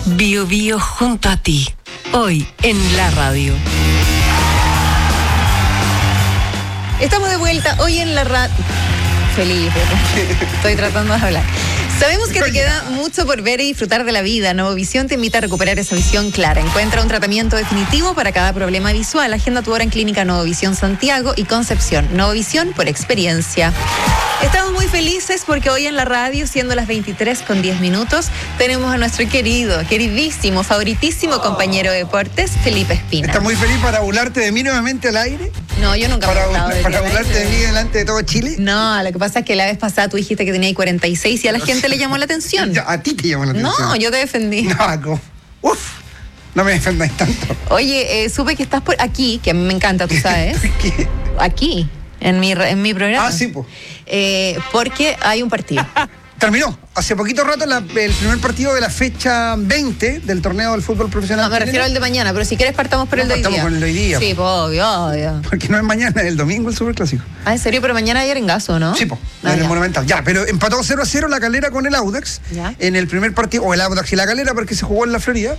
Bio Bio junto a ti. Hoy en la radio. Estamos de vuelta hoy en la radio. Felipe, estoy tratando de hablar. Sabemos que te queda mucho por ver y disfrutar de la vida. Novovisión te invita a recuperar esa visión clara. Encuentra un tratamiento definitivo para cada problema visual. Agenda tu hora en Clínica Novovisión Santiago y Concepción. Novovisión por experiencia. Estamos muy felices porque hoy en la radio, siendo las 23:10, tenemos a nuestro queridísimo, favoritísimo compañero de deportes, Felipe Espina. ¿Estás muy feliz para burlarte de mí nuevamente al aire? No, yo nunca ¿Para burlarte burlarte de mí delante de todo Chile? No, lo que pasa es que la vez pasada tú dijiste que tenía 46 y a la gente le llamó la atención. A ti te llamó la atención. No, yo te defendí. No, no me defendáis tanto. Oye, supe que estás por aquí, que a mí me encanta, tú sabes. ¿Por qué? Aquí, en mi programa. Ah, sí, pues. Porque hay un partido. Terminó. Hace poquito rato el primer partido de la fecha 20 del torneo del fútbol profesional. No, me refiero al de mañana, pero si quieres partamos por el de hoy día. Partamos con el de hoy día. Sí, pues obvio. Porque no es mañana, es el domingo el superclásico. Ah, ¿en serio? Pero mañana hay Arengazo, ¿no? Sí, pues, Ah, en el ya. Monumental. Ya, pero empató 0-0 la Calera con el Audax. Ya. En el primer partido, o el Audax y la Calera, porque se jugó en la Florida.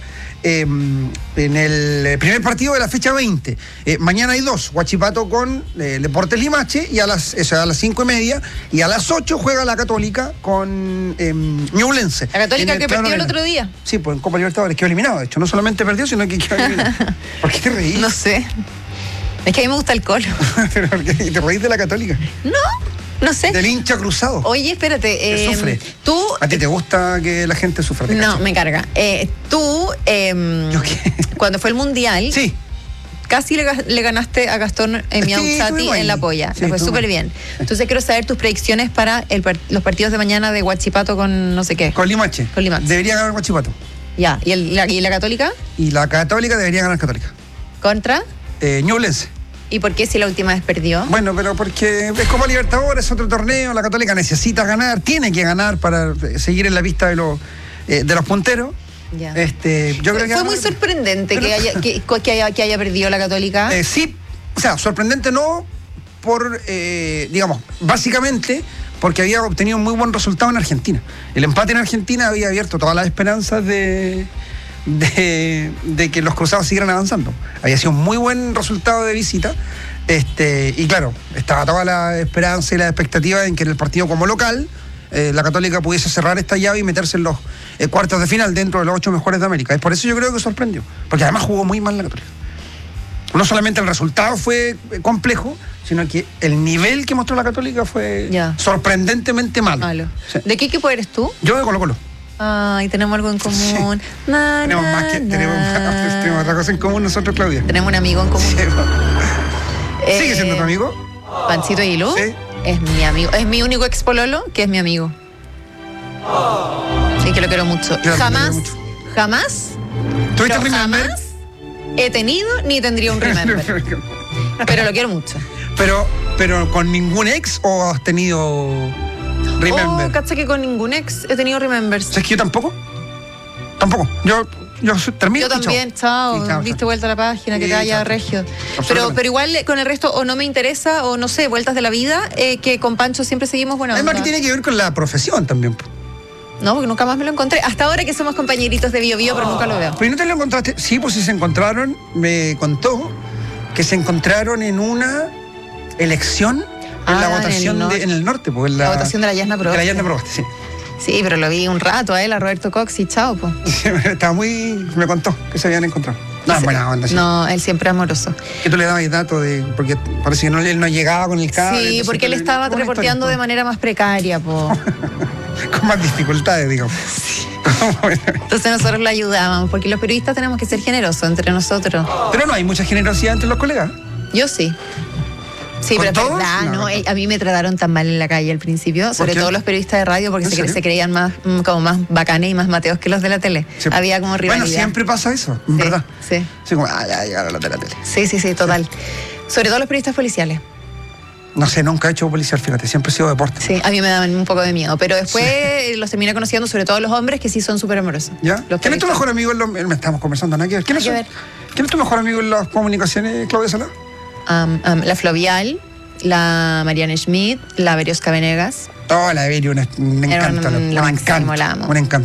En el primer partido de la fecha 20. Mañana hay dos, Huachipato con Deportes Limache, y a las 5:30, y a las 8 juega la Católica con Ñublense. La Católica que Plano perdió el Arena. otro día. Sí, pues en Copa Libertadores quedó eliminado, de hecho. No solamente perdió, sino que quedó eliminado. ¿Por qué te reís? No sé. Es que a mí me gusta el Colo. ¿Pero por qué te reís de la Católica? No sé. Del hincha cruzado. Oye, espérate. Que sufre. Tú... ¿A ti te gusta que la gente sufra? ¿Te No, cacho? me carga. Tú, ¿Yo qué? cuando fue el Mundial, Sí. casi le ganaste a Gastón Miauchati estuvimos ahí. en la polla. Sí, Le fue estuvimos súper ahí. bien. Entonces quiero saber tus predicciones para los partidos de mañana de Huachipato con no sé qué. Con Limache. Con Limache. Debería ganar Huachipato. Ya. ¿Y la Católica? Y la Católica debería ganar Católica. ¿Contra? Ñublense. ¿Y por qué si la última vez perdió? Bueno, pero porque es Copa Libertadores, es otro torneo, la Católica necesita ganar, tiene que ganar para seguir en la vista de los punteros. Ya. Yo creo que Fue muy sorprendente que haya perdido la Católica. sí, o sea, sorprendente no por, digamos, básicamente porque había obtenido un muy buen resultado en Argentina. El empate en Argentina había abierto todas las esperanzas de que los cruzados siguieran avanzando. Había sido un muy buen resultado de visita. Y claro, estaba toda la esperanza y la expectativa en que en el partido como local la Católica pudiese cerrar esta llave y meterse en los cuartos de final dentro de los 8 mejores de América. Es por eso yo creo que sorprendió, porque además jugó muy mal la Católica. No solamente el resultado fue complejo, sino que el nivel que mostró la Católica fue sorprendentemente malo. Sí. ¿De qué equipo eres tú? Yo de Colo-Colo. Ay, tenemos algo en común. Sí. Tenemos otra cosa en común nosotros, Claudia. Tenemos un amigo en común. Sí. ¿Sigue siendo tu amigo? Pancito Aguilú. Sí. Es mi amigo. Es mi único ex pololo que es mi amigo. Sí, que lo quiero mucho. Yo Jamás ¿Tuviste pero Remember? jamás he tenido ni tendría un Remember. Pero lo quiero mucho. Pero con ningún ex o has tenido Remember? Oh, cacha que con ningún ex he tenido Remembers. ¿Sabes que yo tampoco? Tampoco. Yo termino. Yo también, chao. Diste vuelta a la página, que te vaya regio. Pero igual con el resto o no me interesa o no sé, vueltas de la vida, que con Pancho siempre seguimos buena onda. Además que tiene que ver con la profesión también. No, porque nunca más me lo encontré. Hasta ahora que somos compañeritos de Bio Bio, pero nunca lo veo. ¿Pero no te lo encontraste? Sí, pues sí se encontraron. Me contó que se encontraron en una elección en la votación en el norte. Pues, la votación de la Yasna Proboste. De la Yasna Proboste, sí. Sí, pero lo vi un rato a él, a Roberto Cox y chao, pues. Estaba me contó que se habían encontrado. No, buena onda. Sí. No, él siempre amoroso. Que tú le dabas datos porque parece que él no llegaba con el cable. Sí, porque él estaba reporteando de manera más precaria, po. Con más dificultades, digamos. Sí. Entonces nosotros lo ayudábamos, porque los periodistas tenemos que ser generosos entre nosotros. Pero no hay mucha generosidad entre los colegas. Yo sí. Sí, pero es verdad, ¿no? A mí me trataron tan mal en la calle al principio, sobre todo los periodistas de radio, porque se creían más como más bacanes y más mateos que los de la tele. Sí. Había como rivalidad. Bueno, siempre pasa eso, ¿verdad? Sí. Sí, como, ya llegaron los de la tele. Sí, total. Sobre todo los periodistas policiales. No sé, nunca he hecho policial, fíjate, siempre he sido deporte. Sí, a mí me daban un poco de miedo, pero después los terminé conociendo, sobre todo los hombres que sí son súper amorosos. ¿Ya? ¿Quién es tu mejor amigo me estamos conversando, nada que ver. ¿Quién es tu mejor amigo en las comunicaciones, Claudia Salá? La Flovial, la Mariana Schmidt, la Veriosca Venegas. Oh, la Verio, me encanta. Me encanta.